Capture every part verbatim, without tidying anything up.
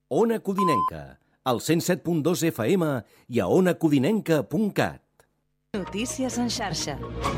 Ona Codinenca, al cent set punt dos F M i a ona codinenca punt cat. Notícies en xarxa.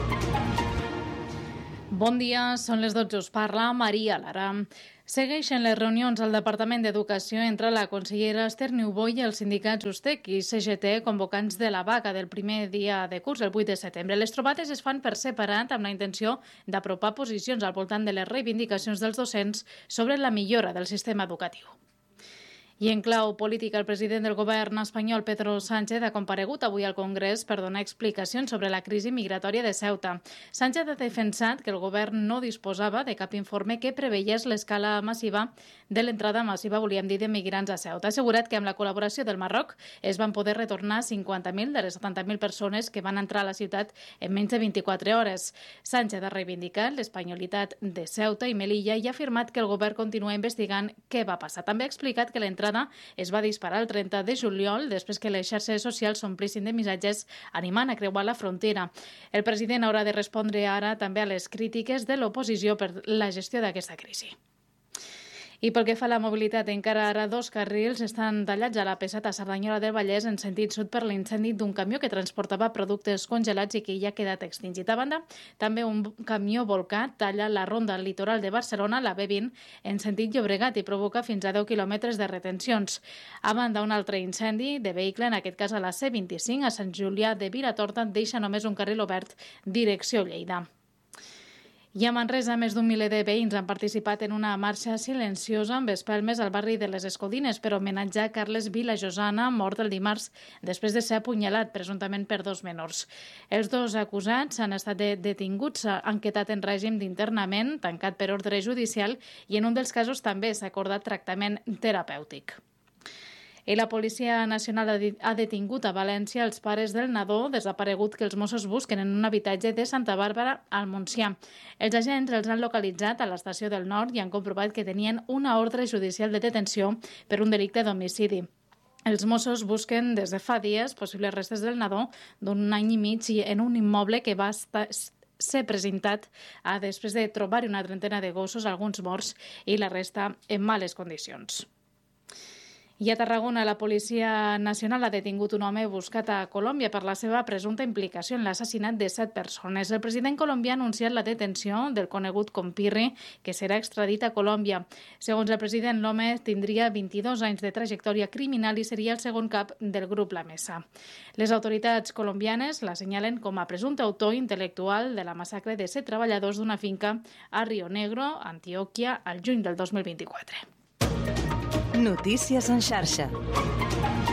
Bon dia, són les dotze, us parla Maria Lara. Segueixen les reunions al Departament d'Educació entre la consellera Esther Niubó i els sindicats Ustec i C G T convocants de la vaga del primer dia de curs, el vuit de setembre. Les trobades es fan per separat amb la intenció d'apropar posicions al voltant de les reivindicacions dels docents sobre la millora del sistema educatiu. I en clau política, el president del govern espanyol, Pedro Sánchez, ha comparegut avui al Congrés per donar explicacions sobre la crisi migratòria de Ceuta. Sánchez ha defensat que el govern no disposava de cap informe que preveiés l'escala massiva de l'entrada massiva, volíem dir, de migrants a Ceuta. Ha assegurat que amb la col·laboració del Marroc es van poder retornar cinquanta mil de les setanta mil persones que van entrar a la ciutat en menys de vint-i-quatre hores. Sánchez ha reivindicat l'espanyolitat de Ceuta i Melilla i ha afirmat que el govern continua investigant què va passar. També ha explicat que l'entrada es va disparar el trenta de juliol després que les xarxes socials s'omplissin de missatges animant a creuar la frontera. El president haurà de respondre ara també a les crítiques de l'oposició per la gestió d'aquesta crisi. I pel que fa a la mobilitat, encara ara dos carrils estan tallats a la P set a Cerdanyola del Vallès en sentit sud per l'incendi d'un camió que transportava productes congelats i que ja ha quedat extingit. A banda, també un camió volcat talla la ronda al litoral de Barcelona, la B vint, en sentit Llobregat i provoca fins a deu quilòmetres de retencions. A banda, un altre incendi de vehicle, en aquest cas a la C vint-i-cinc, a Sant Julià de Vilatorta, deixa només un carril obert direcció Lleida. I a Manresa, més d'un miler de veïns han participat en una marxa silenciosa amb espelmes al barri de les Escodines per homenatjar Carles Vilajosana, mort el dimarts després de ser apunyalat, presumptament per dos menors. Els dos acusats han estat detinguts, han quedat en règim d'internament, tancat per ordre judicial, i en un dels casos també s'ha acordat tractament terapèutic. I la Policia Nacional ha detingut a València els pares del nadó desaparegut que els Mossos busquen en un habitatge de Santa Bàrbara al Montsià. Els agents els han localitzat a l'estació del Nord i han comprovat que tenien una ordre judicial de detenció per un delicte d'homicidi. Els Mossos busquen des de fa dies possibles restes del nadó d'un any i mig en un immoble que va estar ser presentat a, després de trobar una trentena de gossos, alguns morts i la resta en males condicions. I a Tarragona, la Policia Nacional ha detingut un home buscat a Colòmbia per la seva presumpta implicació en l'assassinat de set persones. El president colombià ha anunciat la detenció del conegut com Pirri, que serà extradit a Colòmbia. Segons el president, l'home tindria vint-i-dos anys de trajectòria criminal i seria el segon cap del grup La Mesa. Les autoritats colombianes l'assenyalen com a presumpte autor intel·lectual de la massacre de set treballadors d'una finca a Rio Negro, Antioquia, al juny del dos mil vint-i-quatre. Notícies en xarxa.